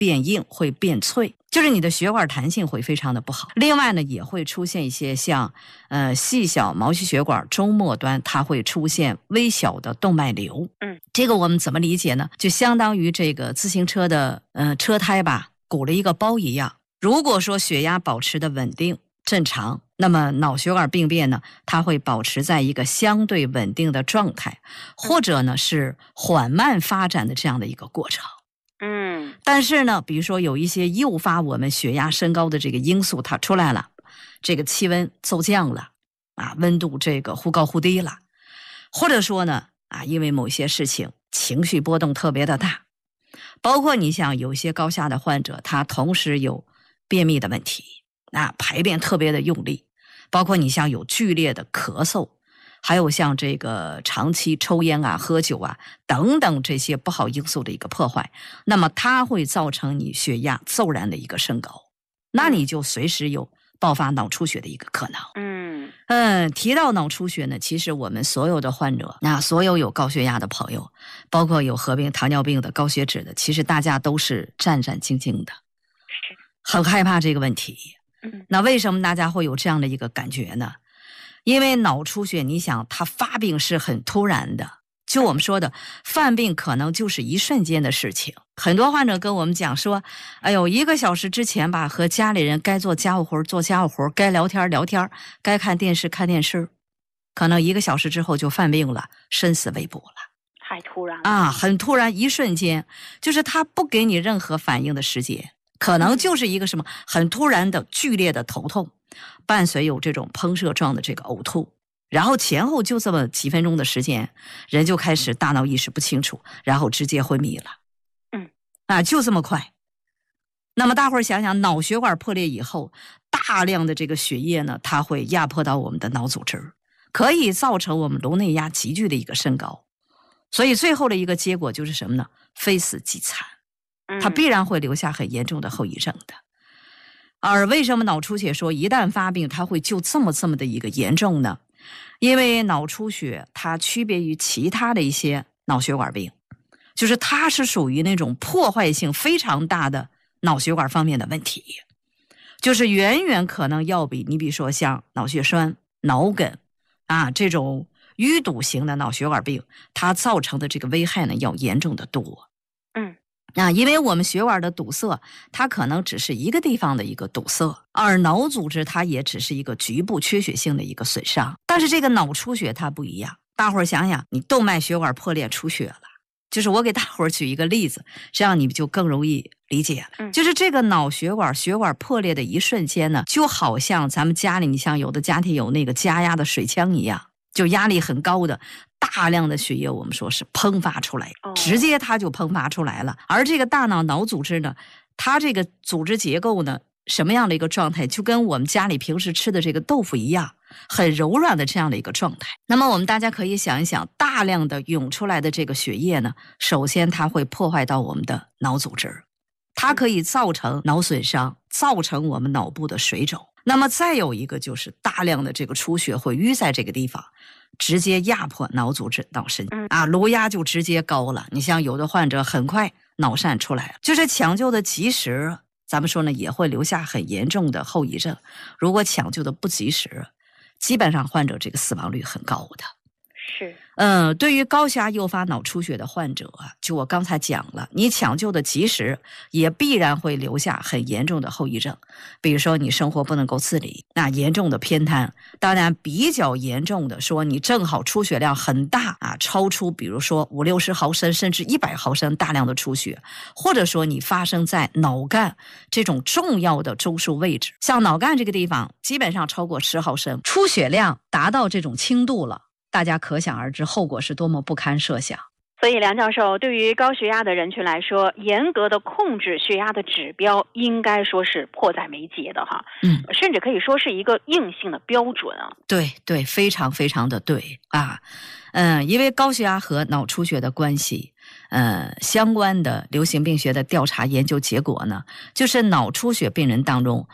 变硬，会变脆，就是你的血管弹性会非常的不好。另外呢，也会出现一些像细小毛细血管中末端它会出现微小的动脉瘤。这个我们怎么理解呢？就相当于这个自行车的车胎吧，鼓了一个包一样。如果说血压保持的稳定正常，那么脑血管病变呢，它会保持在一个相对稳定的状态，或者呢是缓慢发展的这样的一个过程。但是呢，比如说有一些诱发我们血压升高的这个因素它出来了，这个气温骤降了啊，温度这个忽高忽低了，或者说呢因为某些事情情绪波动特别的大，包括你像有些高血压的患者，他同时有便秘的问题，排便特别的用力，包括你像有剧烈的咳嗽，还有像这个长期抽烟喝酒等等这些不好因素的一个破坏，那么它会造成你血压骤然的一个升高，那你就随时有爆发脑出血的一个可能。提到脑出血呢，其实我们所有的患者，所有有高血压的朋友，包括有合并糖尿病的、高血脂的，其实大家都是战战兢兢的，很害怕这个问题。那为什么大家会有这样的一个感觉呢？因为脑出血，你想它发病是很突然的，就我们说的犯病可能就是一瞬间的事情。很多患者跟我们讲说1个小时之前吧，和家里人该做家务活做家务活，该聊天聊天，该看电视看电视，可能1个小时之后就犯病了，生死未卜了。 太突然了很突然，一瞬间，就是他不给你任何反应的时间，可能就是一个什么很突然的剧烈的头痛，伴随有这种喷射状的这个呕吐，然后前后就这么几分钟的时间，人就开始大脑意识不清楚，然后直接昏迷了。就这么快。那么大伙儿想想，脑血管破裂以后，大量的这个血液呢，它会压迫到我们的脑组织，可以造成我们颅内压急剧的一个升高，所以最后的一个结果就是什么呢？非死即残，它必然会留下很严重的后遗症的。而为什么脑出血说一旦发病它会就这么的一个严重呢？因为脑出血它区别于其他的一些脑血管病，就是它是属于那种破坏性非常大的脑血管方面的问题，就是远远可能要比你比如说像脑血栓、脑梗这种淤堵型的脑血管病，它造成的这个危害呢要严重的多。因为我们血管的堵塞，它可能只是一个地方的一个堵塞，而脑组织它也只是一个局部缺血性的一个损伤。但是这个脑出血它不一样，大伙儿想想，你动脉血管破裂出血了，就是我给大伙儿举一个例子，这样你就更容易理解了。就是这个脑血管破裂的一瞬间呢，就好像咱们家里，你像有的家庭有那个加压的水枪一样，就压力很高的大量的血液，我们说是喷发出来，直接它就喷发出来了。而这个大脑组织呢，它这个组织结构呢，什么样的一个状态，就跟我们家里平时吃的这个豆腐一样，很柔软的这样的一个状态。那么我们大家可以想一想，大量的涌出来的这个血液呢，首先它会破坏到我们的脑组织，它可以造成脑损伤，造成我们脑部的水肿。那么再有一个就是大量的这个出血会淤在这个地方，直接压迫脑组织、脑神经颅压就直接高了。你像有的患者很快脑疝出来了，就是抢救的及时，咱们说呢也会留下很严重的后遗症。如果抢救的不及时，基本上患者这个死亡率很高的。 是。 对于高血压诱发脑出血的患者就我刚才讲了，你抢救的及时，也必然会留下很严重的后遗症。比如说你生活不能够自理，那严重的偏瘫，当然比较严重的说你正好出血量很大超出比如说50-60毫升甚至100毫升大量的出血，或者说你发生在脑干这种重要的中枢位置，像脑干这个地方基本上超过10毫升，出血量达到这种轻度了，大家可想而知后果是多么不堪设想。 所以梁教授，对于高血压的人群来说，严格的控制血压的指标应该说是迫在眉睫的哈。甚至可以说是一个硬性的标准啊。 对，非常非常的对因为高血压和脑出血的关系，相关的流行病学的调查研究结果呢，就是脑出血病人当中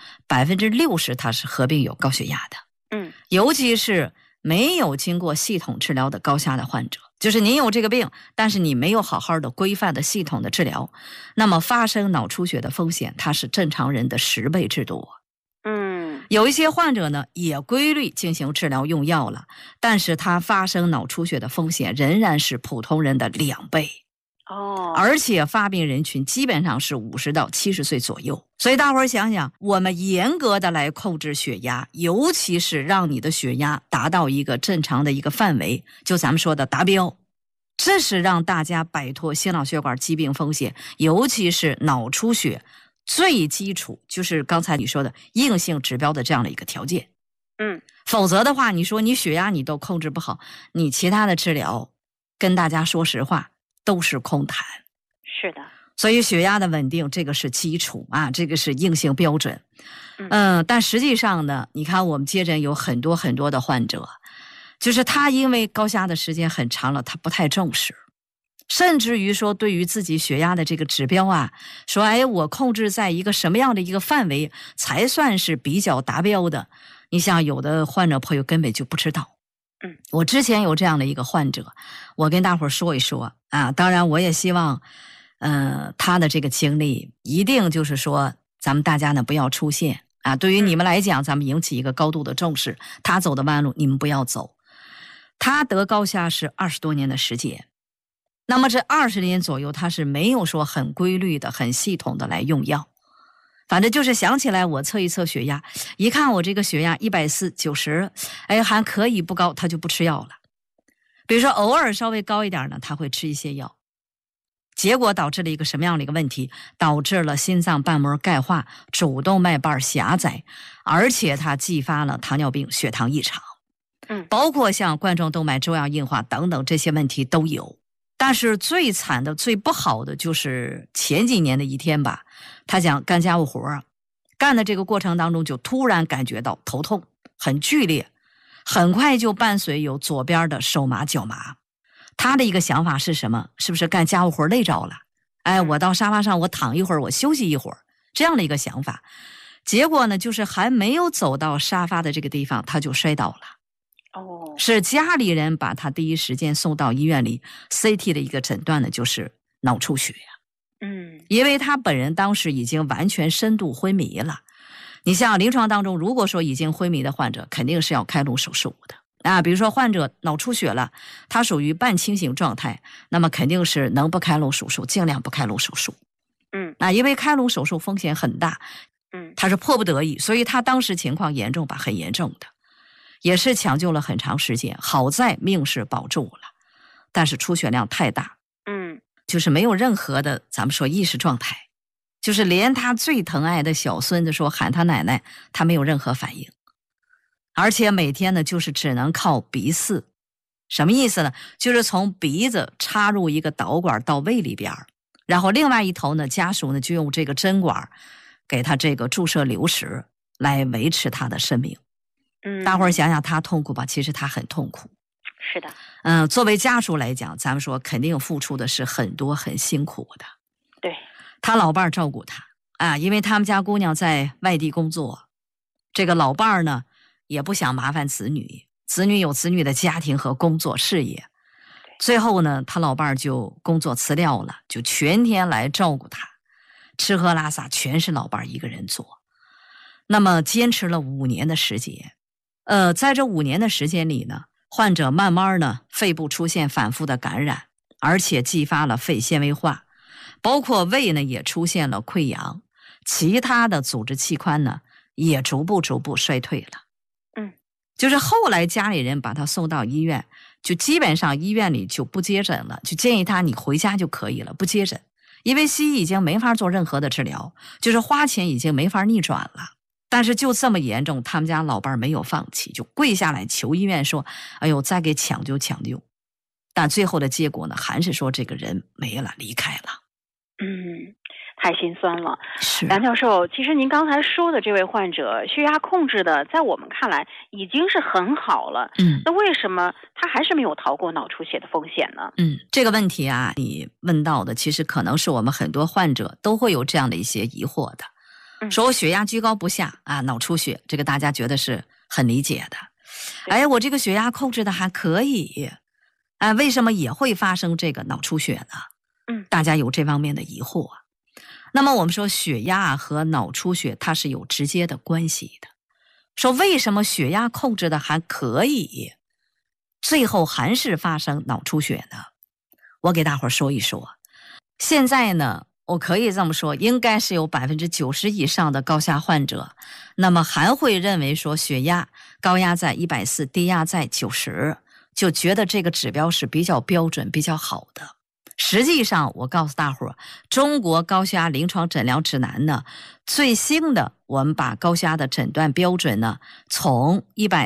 60%它是合并有高血压的。尤其是没有经过系统治疗的高血压的患者， 就是您有这个病，但是你没有好好的规范的系统的治疗，那么发生脑出血的风险它是正常人的10倍之多。有一些患者呢也规律进行治疗用药了，但是他发生脑出血的风险仍然是普通人的2倍。而且发病人群基本上是50到70岁左右。所以大伙儿想想，我们严格的来控制血压，尤其是让你的血压达到一个正常的一个范围，就咱们说的达标，这是让大家摆脱心脑血管疾病风险，尤其是脑出血最基础，就是刚才你说的硬性指标的这样的一个条件。否则的话，你说你血压你都控制不好，你其他的治疗跟大家说实话都是空谈。 是的， 所以血压的稳定这个是基础啊，这个是硬性标准。但实际上呢，你看我们接诊有很多很多的患者，就是他因为高压的时间很长了，他不太重视，甚至于说对于自己血压的这个指标啊，说我控制在一个什么样的一个范围才算是比较达标的，你像有的患者朋友根本就不知道。我之前有这样的一个患者，我跟大伙儿说一说啊，当然我也希望他的这个经历一定就是说咱们大家呢不要出现啊，对于你们来讲咱们引起一个高度的重视，他走的弯路你们不要走。他得高压是20多年的时间，那么这20年左右他是没有说很规律的很系统的来用药，反正就是想起来我测一测血压，一看我这个血压140、90，还可以不高，他就不吃药了。比如说偶尔稍微高一点呢，他会吃一些药，结果导致了一个什么样的一个问题？导致了心脏瓣膜钙化、主动脉瓣狭窄，而且它继发了糖尿病、血糖异常，包括像冠状动脉粥样硬化等等这些问题都有。但是最惨的、最不好的就是前几年的一天吧，他讲干家务活，干的这个过程当中就突然感觉到头痛很剧烈，很快就伴随有左边的手麻脚麻。他的一个想法是什么？是不是干家务活累着了？我到沙发上我躺一会儿，我休息一会儿，这样的一个想法。结果呢，就是还没有走到沙发的这个地方，他就摔倒了。是家里人把他第一时间送到医院里 CT 的一个诊断呢，就是脑出血。因为他本人当时已经完全深度昏迷了。你像临床当中，如果说已经昏迷的患者，肯定是要开颅手术的。比如说患者脑出血了，他属于半清醒状态，那么肯定是能不开颅手术尽量不开颅手术。因为开颅手术风险很大，他是迫不得已，所以他当时情况严重吧，很严重的，也是抢救了很长时间，好在命是保住了，但是出血量太大，就是没有任何的咱们说意识状态，就是连他最疼爱的小孙子说喊他奶奶，他没有任何反应，而且每天呢就是只能靠鼻饲。什么意思呢？就是从鼻子插入一个导管到胃里边，然后另外一头呢家属呢就用这个针管给他这个注射流食来维持他的生命。大伙儿想想他痛苦吧，其实他很痛苦。 是的。 作为家属来讲，咱们说肯定付出的是很多很辛苦的。 对， 他老伴儿照顾他因为他们家姑娘在外地工作，这个老伴儿呢也不想麻烦子女，子女有子女的家庭和工作事业，最后呢他老伴儿就工作辞掉了，就全天来照顾他，吃喝拉撒全是老伴儿一个人做。那么坚持了5年的时间，在这5年的时间里呢，患者慢慢呢肺部出现反复的感染，而且继发了肺纤维化，包括胃呢也出现了溃疡，其他的组织器官呢也逐步衰退了。就是后来家里人把他送到医院，就基本上医院里就不接诊了，就建议他你回家就可以了，不接诊，因为西医已经没法做任何的治疗，就是花钱已经没法逆转了。但是就这么严重，他们家老伴儿没有放弃，就跪下来求医院说哎呦再给抢救。但最后的结果呢还是说这个人没了，离开了。 太心酸了。 是梁教授，其实您刚才说的这位患者血压控制的在我们看来已经是很好了，那为什么他还是没有逃过脑出血的风险呢？ 这个问题啊你问到的其实可能是我们很多患者都会有这样的一些疑惑的。说我血压居高不下脑出血，这个大家觉得是很理解的。我这个血压控制的还可以， 为什么也会发生这个脑出血呢？大家有这方面的疑惑啊。那么我们说血压和脑出血它是有直接的关系的。说为什么血压控制的还可以，最后还是发生脑出血呢？我给大伙儿说一说。现在呢，我可以这么说，应该是有90%以上的高压患者，那么还会认为说血压高压在140，低压在90，就觉得这个指标是比较标准、比较好的。实际上，我告诉大伙儿，中国高血压临床诊疗指南呢，最新的我们把高血压的诊断标准呢，从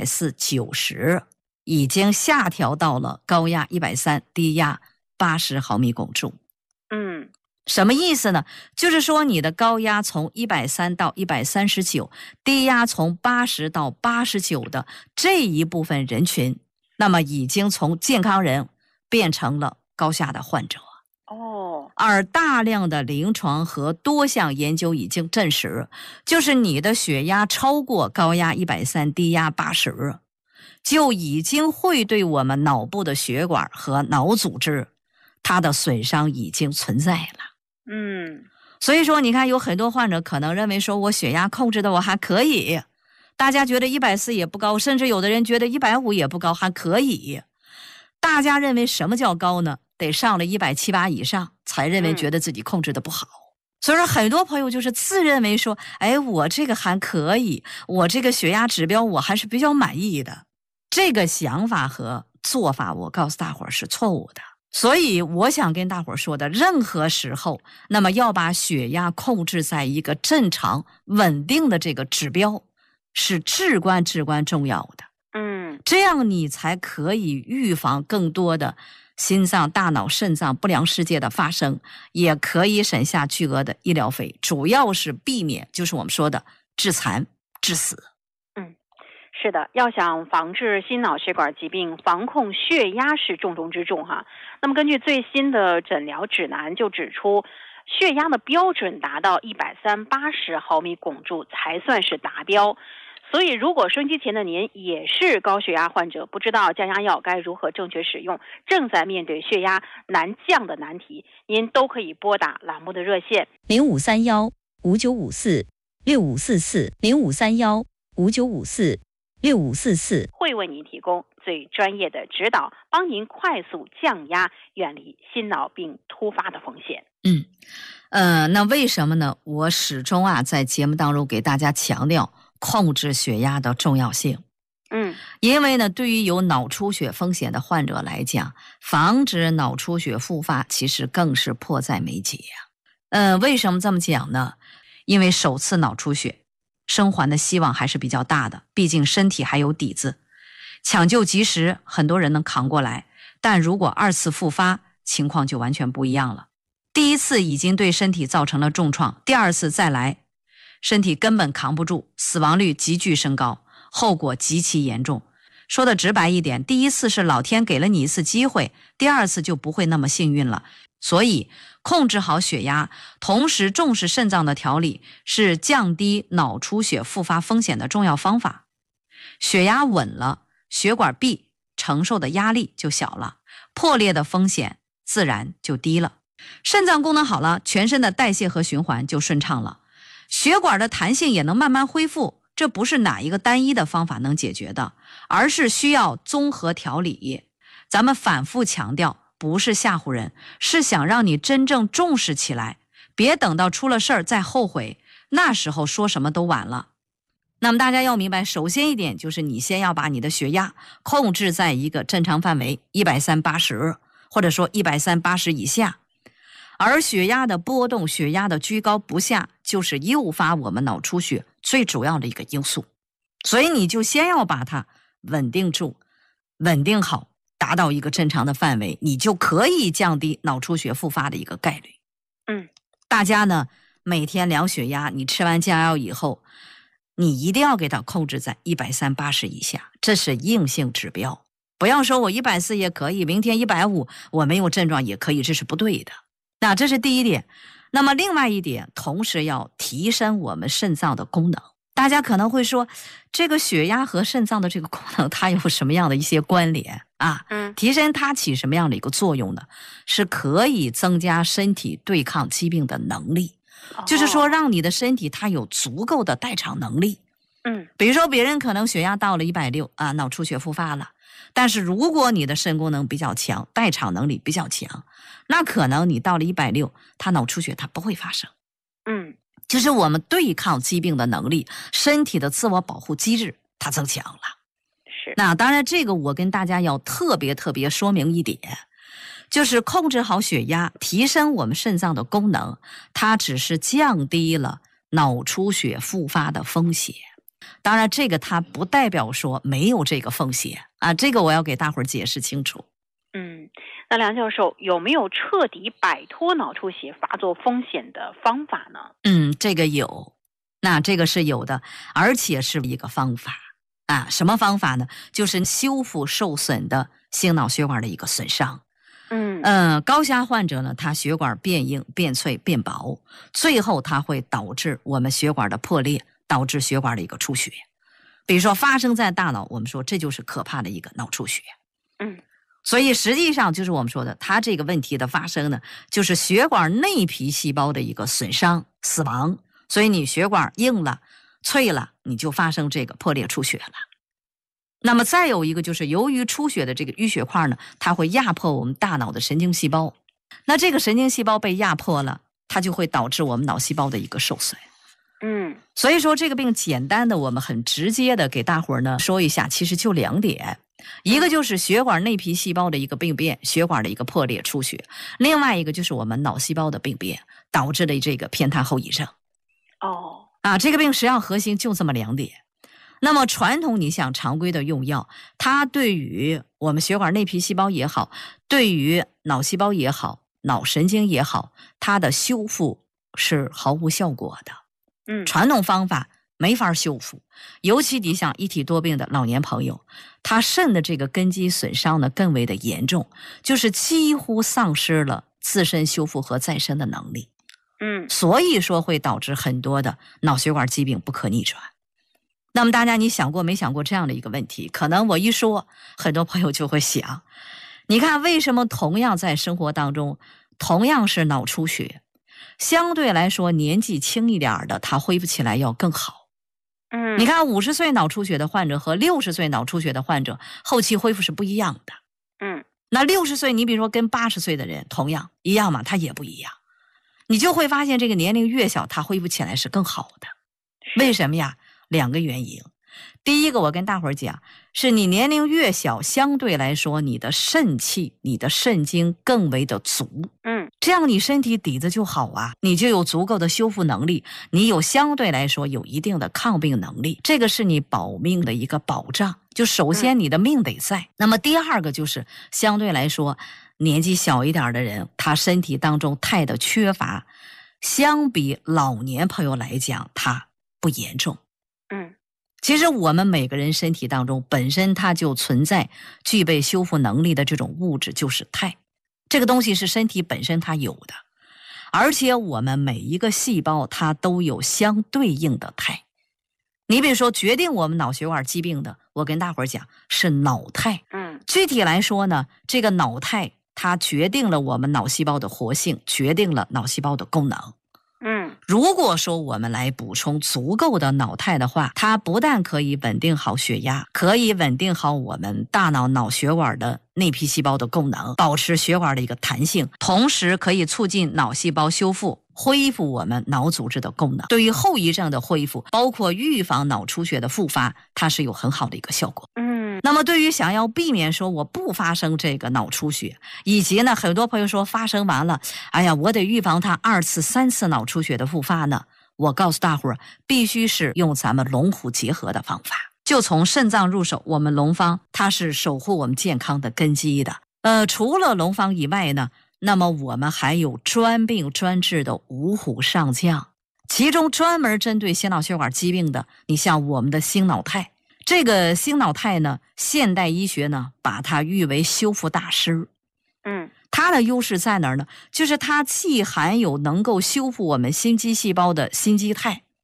140、90已经下调到了高压130，低压80毫米汞柱。什么意思呢？就是说你的高压从130到139，低压从80到89的这一部分人群，那么已经从健康人变成了高血压的患者。而大量的临床和多项研究已经证实，就是你的血压超过高压130，低压80，就已经会对我们脑部的血管和脑组织，它的损伤已经存在了。所以说你看有很多患者可能认为说我血压控制的我还可以，大家觉得140也不高，甚至有的人觉得150也不高，还可以。大家认为什么叫高呢？得上了170、180以上才认为觉得自己控制的不好。所以说很多朋友就是自认为说，我这个还可以，我这个血压指标我还是比较满意的。这个想法和做法我告诉大伙儿是错误的。所以我想跟大伙儿说的，任何时候那么要把血压控制在一个正常稳定的这个指标是至关重要的。这样你才可以预防更多的心脏、大脑、肾脏不良事件的发生，也可以省下巨额的医疗费，主要是避免就是我们说的致残致死。 是的，要想防治心脑血管疾病，防控血压是重中之重哈。那么根据最新的诊疗指南就指出，血压的标准达到130/80毫米汞柱才算是达标。所以如果收音机前的您也是高血压患者，不知道降压药该如何正确使用，正在面对血压难降的难题，您都可以拨打栏目的热线 0531-5954-6544，0531-5954-6544， 会为您提供最专业的指导，帮您快速降压，远离心脑病突发的风险。 那为什么呢？我始终在节目当中给大家强调控制血压的重要性。因为呢，对于有脑出血风险的患者来讲，防止脑出血复发其实更是迫在眉睫为什么这么讲呢？因为首次脑出血生还的希望还是比较大的，毕竟身体还有底子，抢救及时很多人能扛过来，但如果2次复发情况就完全不一样了。第1次已经对身体造成了重创，第2次再来身体根本扛不住，死亡率急剧升高，后果极其严重。说的直白一点，第1次是老天给了你1次机会，第2次就不会那么幸运了。所以控制好血压，同时重视肾脏的调理，是降低脑出血复发风险的重要方法。血压稳了，血管壁承受的压力就小了，破裂的风险自然就低了。肾脏功能好了，全身的代谢和循环就顺畅了，血管的弹性也能慢慢恢复。这不是哪一个单一的方法能解决的，而是需要综合调理。咱们反复强调，不是吓唬人，是想让你真正重视起来，别等到出了事儿再后悔，那时候说什么都晚了。那么大家要明白，首先一点就是你先要把你的血压控制在一个正常范围，130/80，或者说130/80以下。而血压的波动、血压的居高不下，就是诱发我们脑出血最主要的一个因素。所以你就先要把它稳定住，稳定好，达到一个正常的范围，你就可以降低脑出血复发的一个概率。大家呢每天量血压，你吃完降压药以后，你一定要给它控制在130/80以下，这是硬性指标。不要说我140也可以，明天150我没有症状也可以，这是不对的。那这是第一点。那么另外一点，同时要提升我们肾脏的功能。 大家可能会说，这个血压和肾脏的这个功能，它有什么样的一些关联啊？提升它起什么样的一个作用呢？是可以增加身体对抗疾病的能力，就是说让你的身体它有足够的代偿能力。比如说别人可能血压到了160啊，脑出血复发了，但是如果你的肾功能比较强，代偿能力比较强，那可能你到了160，它脑出血它不会发生。就是我们对抗疾病的能力，身体的自我保护机制它增强了。 是。 那当然这个我跟大家要特别说明一点，就是控制好血压，提升我们肾脏的功能，它只是降低了脑出血复发的风险。当然这个它不代表说没有这个风险啊，这个我要给大伙儿解释清楚。 那梁教授有没有彻底摆脱脑出血发作风险的方法呢？ 这个有，那这个是有的，而且是一个方法啊。什么方法呢？就是修复受损的心脑血管的一个损伤。高血压患者呢，他血管变硬、变脆、变薄，最后它会导致我们血管的破裂，导致血管的一个出血。比如说发生在大脑，我们说这就是可怕的一个脑出血。所以实际上就是我们说的，它这个问题的发生呢，就是血管内皮细胞的一个损伤、死亡。所以你血管硬了、脆了，你就发生这个破裂出血了。那么再有一个就是由于出血的这个淤血块呢，它会压迫我们大脑的神经细胞。那这个神经细胞被压迫了，它就会导致我们脑细胞的一个受损。所以说这个病简单的我们很直接的给大伙儿呢说一下，其实就2点。一个就是血管内皮细胞的一个病变，血管的一个破裂出血，另外一个就是我们脑细胞的病变导致的这个偏瘫后遗症。这个病实际上核心就这么2点。那么传统你像常规的用药，它对于我们血管内皮细胞也好，对于脑细胞也好，脑神经也好，它的修复是毫无效果的。传统方法没法修复，尤其你像一体多病的老年朋友，他肾的这个根基损伤呢更为的严重，就是几乎丧失了自身修复和再生的能力。所以说会导致很多的脑血管疾病不可逆转。那么大家你想过没想过这样的一个问题？可能我一说，很多朋友就会想，你看为什么同样在生活当中，同样是脑出血，相对来说年纪轻一点的他恢复起来要更好。你看50岁脑出血的患者和60岁脑出血的患者后期恢复是不一样的。那60岁你比如说跟80岁的人同样一样吗？他也不一样。你就会发现这个年龄越小他恢复起来是更好的。为什么呀？2个原因。第一个我跟大伙儿讲，是你年龄越小，相对来说你的肾气、你的肾精更为的足。这样你身体底子就好啊，你就有足够的修复能力，你有相对来说有一定的抗病能力，这个是你保命的一个保障。就首先你的命得在。那么第二个就是相对来说年纪小一点的人，他身体当中肽的缺乏，相比老年朋友来讲他不严重。其实我们每个人身体当中本身它就存在具备修复能力的这种物质，就是肽。这个东西是身体本身它有的，而且我们每一个细胞它都有相对应的肽。你比如说决定我们脑血管疾病的，我跟大伙儿讲是脑肽。具体来说呢，这个脑肽它决定了我们脑细胞的活性，决定了脑细胞的功能。如果说我们来补充足够的脑肽的话，它不但可以稳定好血压，可以稳定好我们大脑脑血管的内皮细胞的功能，保持血管的一个弹性，同时可以促进脑细胞修复，恢复我们脑组织的功能。对于后遗症的恢复，包括预防脑出血的复发，它是有很好的一个效果。那么对于想要避免说我不发生这个脑出血，以及呢很多朋友说发生完了，哎呀我得预防它2次3次脑出血的复发呢，我告诉大伙儿必须是用咱们龙虎结合的方法。就从肾脏入手，我们龙方它是守护我们健康的根基的。除了龙方以外呢，那么我们还有专病专治的五虎上将，其中专门针对心脑血管疾病的，你像我们的星脑肽。这个星脑肽呢，现代医学呢把它誉为修复大师。它的优势在哪儿呢？就是它既含有能够修复我们心肌细胞的心肌肽，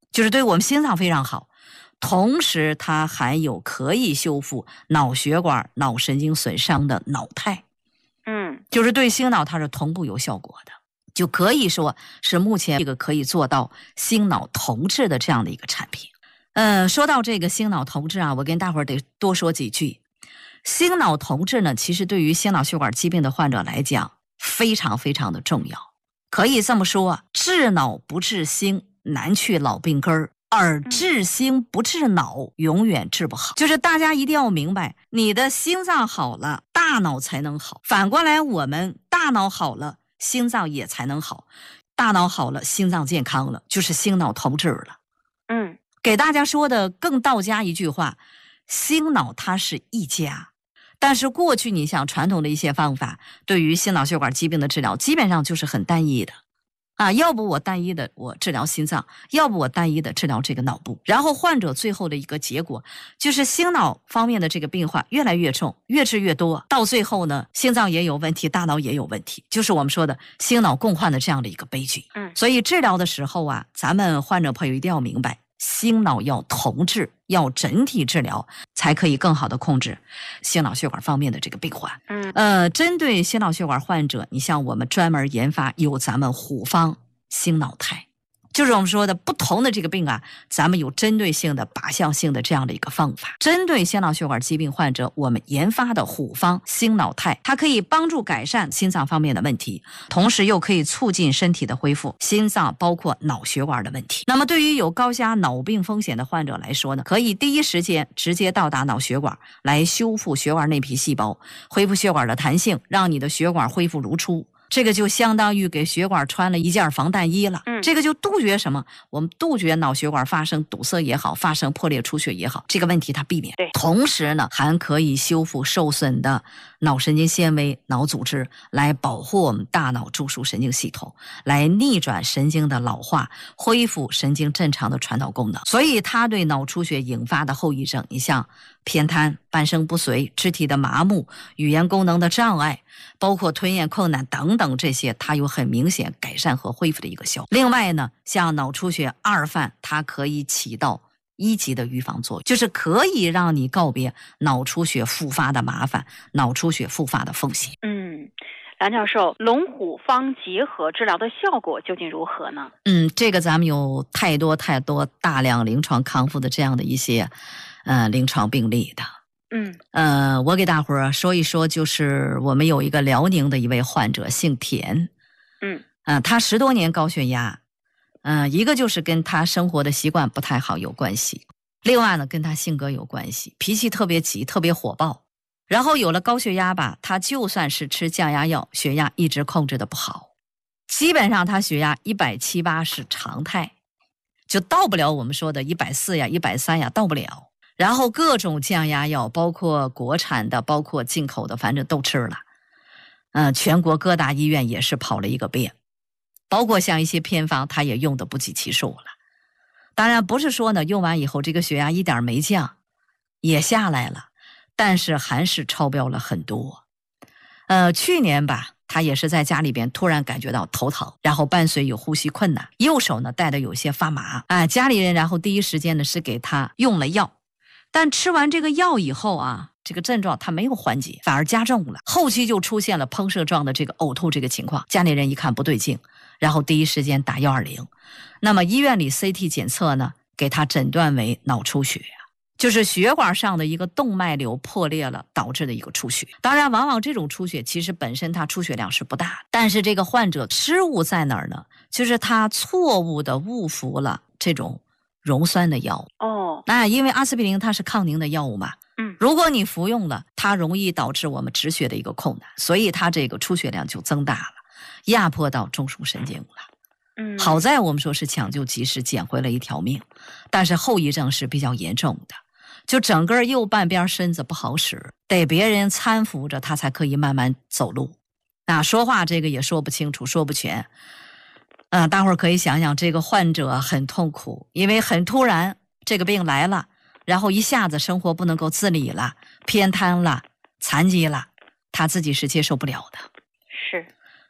就是对我们心脏非常好。同时它含有可以修复脑血管、脑神经损伤的脑肽，就是对心脑它是同步有效果的，就可以说是目前这个可以做到心脑同治的这样的一个产品。说到这个心脑同治啊，我跟大伙儿得多说几句。心脑同治呢，其实对于心脑血管疾病的患者来讲非常非常的重要。可以这么说，治脑不治心，难去老病根儿。而治心不治脑，永远治不好。就是大家一定要明白，你的心脏好了，大脑才能好。反过来，我们大脑好了，心脏也才能好。大脑好了，心脏健康了，就是心脑同治了。给大家说的更道家一句话，心脑它是一家。但是过去你像传统的一些方法，对于心脑血管疾病的治疗，基本上就是很单一的。要不我单一的我治疗心脏，要不我单一的治疗这个脑部，然后患者最后的一个结果就是心脑方面的这个病患越来越重，越治越多，到最后呢，心脏也有问题，大脑也有问题，就是我们说的心脑共患的这样的一个悲剧。所以治疗的时候啊，咱们患者朋友一定要明白，心脑要同治，要整体治疗，才可以更好的控制心脑血管方面的这个病患。针对心脑血管患者，你像我们专门研发有咱们虎方心脑肽，就是我们说的不同的这个病啊，咱们有针对性的靶向性的这样的一个方法。针对心脑血管疾病患者，我们研发的虎方心脑肽，它可以帮助改善心脏方面的问题，同时又可以促进身体的恢复，心脏包括脑血管的问题。那么对于有高压脑病风险的患者来说呢，可以第一时间直接到达脑血管，来修复血管内皮细胞，恢复血管的弹性，让你的血管恢复如初。这个就相当于给血管穿了一件防弹衣了。这个就杜绝什么？我们杜绝脑血管发生堵塞也好，发生破裂出血也好，这个问题它避免。同时呢，还可以修复受损的脑神经纤维、脑组织，来保护我们大脑中枢神经系统，来逆转神经的老化，恢复神经正常的传导功能。所以它对脑出血引发的后遗症，你像偏瘫、半身不遂、肢体的麻木、语言功能的障碍，包括吞咽困难等等，这些它有很明显改善和恢复的一个效果。另外呢，像脑出血二犯，它可以起到1级的预防作用，就是可以让你告别脑出血复发的麻烦，脑出血复发的风险。 梁教授，龙虎方结合治疗的效果究竟如何呢？ 这个咱们有太多大量临床康复的这样的一些临床病例的。我给大伙儿说一说，就是我们有一个辽宁的一位患者，姓田。他10多年高血压，一个就是跟他生活的习惯不太好有关系，另外呢跟他性格有关系，脾气特别急，特别火爆。然后有了高血压吧，他就算是吃降压药，血压一直控制的不好，基本上他血压170、180是常态，就到不了我们说的140呀、130呀，到不了。然后各种降压药，包括国产的，包括进口的，反正都吃了。全国各大医院也是跑了一个遍，包括像一些偏方，他也用的不计其数了。当然不是说呢，用完以后这个血压一点没降，也下来了，但是还是超标了很多。去年吧，他也是在家里边突然感觉到头疼，然后伴随有呼吸困难，右手呢带的有些发麻。家里人然后第一时间呢是给他用了药，但吃完这个药以后啊，这个症状他没有缓解，反而加重了，后期就出现了喷射状的这个呕吐这个情况。家里人一看不对劲，然后第一时间打120。那么医院里 CT 检测呢，给他诊断为脑出血，就是血管上的一个动脉瘤破裂了导致的一个出血。当然往往这种出血其实本身它出血量是不大，但是这个患者失误在哪儿呢？就是他错误的误服了这种溶酸的药物。因为阿司匹林它是抗凝的药物嘛，如果你服用了，它容易导致我们止血的一个困难，所以它这个出血量就增大了，压迫到中枢神经了。好在我们说是抢救及时，捡回了一条命，但是后遗症是比较严重的，就整个右半边身子不好使，得别人搀扶着他才可以慢慢走路。说话这个也说不清楚，说不全。大伙儿可以想想，这个患者很痛苦，因为很突然这个病来了，然后一下子生活不能够自理了，偏瘫了，残疾了，他自己是接受不了的。 是。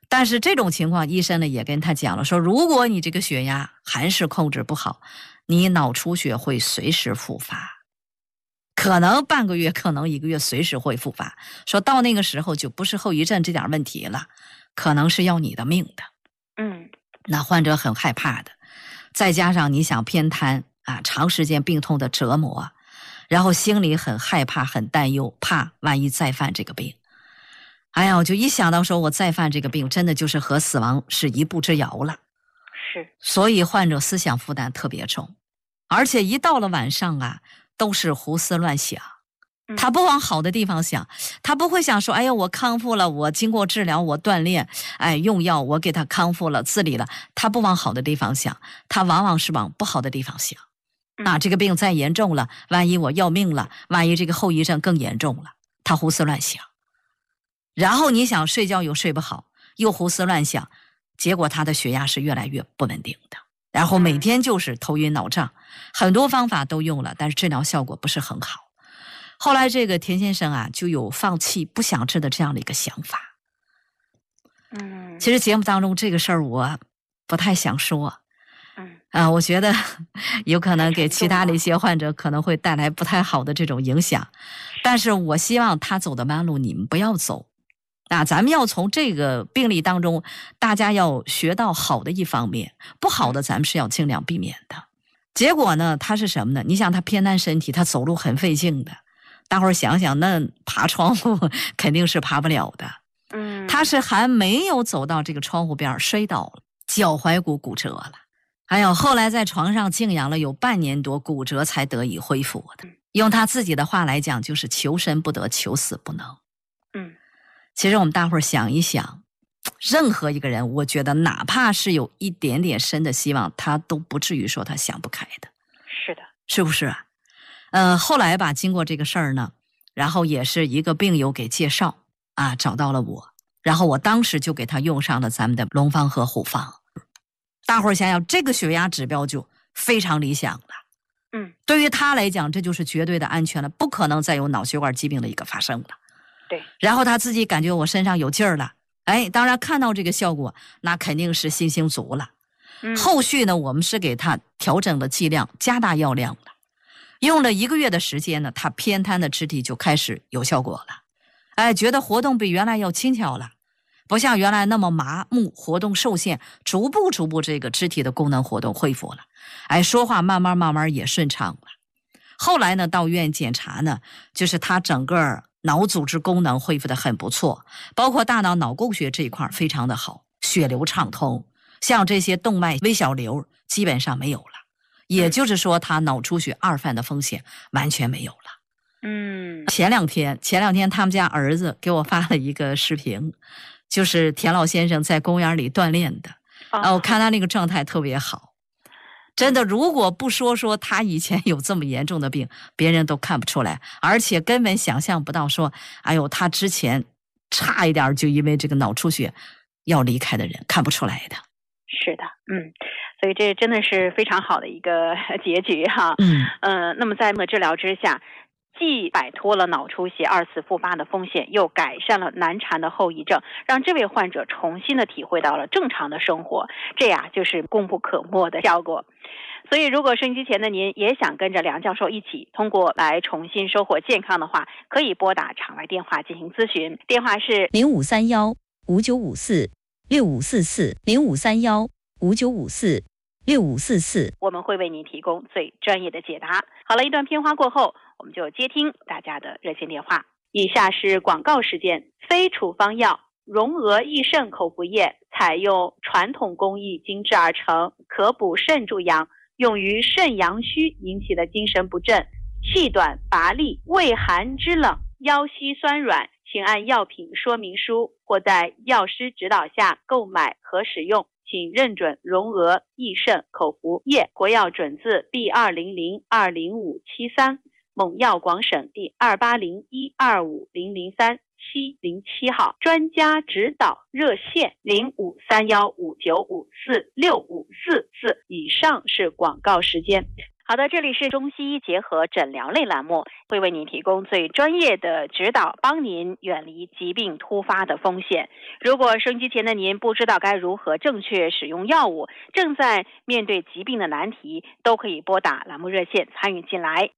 但是这种情况，医生呢也跟他讲了，说如果你这个血压还是控制不好，你脑出血会随时复发，可能半个月，可能1个月，随时会复发。说到那个时候就不是后遗症这点问题了，可能是要你的命的。那患者很害怕的，再加上你想偏瘫啊，长时间病痛的折磨，然后心里很害怕，很担忧，怕万一再犯这个病。哎呀，我就一想到说我再犯这个病，真的就是和死亡是一步之遥了。 是， 所以患者思想负担特别重，而且一到了晚上啊，都是胡思乱想。他不往好的地方想，他不会想说，哎呀，我康复了，我经过治疗，我锻炼，哎，用药，我给他康复了，自理了。他不往好的地方想，他往往是往不好的地方想。那这个病再严重了，万一我要命了，万一这个后遗症更严重了，他胡思乱想。然后你想睡觉又睡不好，又胡思乱想，结果他的血压是越来越不稳定的，然后每天就是头晕脑胀，很多方法都用了，但是治疗效果不是很好。后来这个田先生啊，就有放弃不想治的这样的一个想法。其实节目当中这个事儿我不太想说，我觉得有可能给其他的一些患者可能会带来不太好的这种影响，但是我希望他走的弯路你们不要走。咱们要从这个病例当中，大家要学到好的一方面，不好的咱们是要尽量避免的。结果呢，他是什么呢？你想他偏瘫身体，他走路很费劲的，大伙儿想想，那爬窗户肯定是爬不了的。他是还没有走到这个窗户边摔倒了，脚踝骨骨折了。还有后来在床上静养了有半年多，骨折才得以恢复的。用他自己的话来讲，就是求生不得，求死不能。其实我们大伙儿想一想，任何一个人，我觉得哪怕是有一点点生的希望，他都不至于说他想不开的。 是的， 是不是啊？后来吧，经过这个事儿呢，然后也是一个病友给介绍啊，找到了我，然后我当时就给他用上了咱们的龙方和虎方。大伙儿想想，这个血压指标就非常理想了。对于他来讲，这就是绝对的安全了，不可能再有脑血管疾病的一个发生了。 对， 然后他自己感觉我身上有劲儿了，哎，当然看到这个效果，那肯定是信心足了。后续呢，我们是给他调整了剂量，加大药量了。用了1个月的时间呢，他偏瘫的肢体就开始有效果了。哎，觉得活动比原来要轻巧了，不像原来那么麻木，活动受限，逐步这个肢体的功能活动恢复了。哎，说话慢慢也顺畅了。后来呢，到医院检查呢，就是他整个脑组织功能恢复得很不错，包括大脑脑供血这一块非常的好，血流畅通，像这些动脉微小瘤基本上没有了，也就是说他脑出血二犯的风险完全没有了。前两天他们家儿子给我发了一个视频，就是田老先生在公园里锻炼的，我看他那个状态特别好。真的，如果不说他以前有这么严重的病，别人都看不出来，而且根本想象不到说，哎呦，他之前差一点就因为这个脑出血要离开的人，看不出来的。 是的，所以这真的是非常好的一个结局哈。那么在治疗之下，既摆脱了脑出血2次复发的风险，又改善了难缠的后遗症，让这位患者重新的体会到了正常的生活，这呀就是功不可没的效果。所以如果收音机前的您也想跟着梁教授一起通过来重新收获健康的话，可以拨打场外电话进行咨询，电话是 0531-5954-6544，0531-5954-6544， 我们会为您提供最专业的解答。好了，一段片花过后，我们就接听大家的热线电话。以下是广告时间。非处方药荣额益肾口服液采用传统工艺精制而成，可补肾助阳，用于肾阳虚引起的精神不振、气短乏力、畏寒肢冷、腰膝酸软，请按药品说明书或在药师指导下购买和使用，请认准荣额益肾口服液，国药准字B200-20573，蒙药广审第280125003-707号，专家指导热线053159546544。以上是广告时间。 好的，这里是中西医结合诊疗类栏目，会为您提供最专业的指导，帮您远离疾病突发的风险。如果收音机前的您不知道该如何正确使用药物，正在面对疾病的难题，都可以拨打栏目热线参与进来。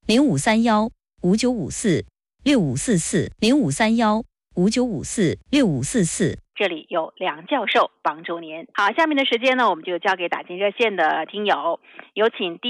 0531-5954-6544，0531-5954-6544。 这里有梁教授帮助您。好，下面的时间呢，我们就交给打进热线的听友，有请第